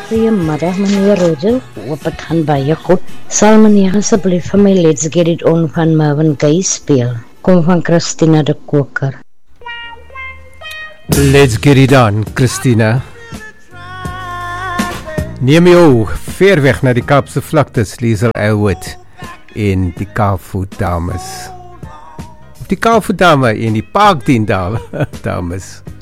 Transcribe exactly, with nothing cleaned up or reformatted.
Goeiemiddag meneer Roger, hoop het gaan baie goed. Sal meneer asseblief vir my Let's Get It On van Marvin Gaye speel? Kom van Christina de Koker. Let's get it on, Christina. Neem jou ver weg na die Kaapse vlaktes, Liesel Elwood en die Kaapvoet dames. Of die Kaapvoet dame en die Parkdien dame, dames.